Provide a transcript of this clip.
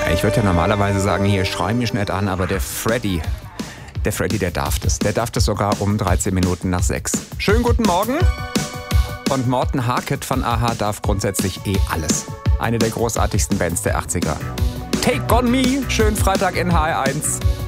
Ich würde ja normalerweise sagen, hier schrei mich nicht an, aber der Freddy, der darf das. Der darf das sogar um 13 Minuten nach 6. Schönen guten Morgen. Und Morten Harket von a-ha darf grundsätzlich alles. Eine der großartigsten Bands der 80er. Take on Me, schönen Freitag in HR1.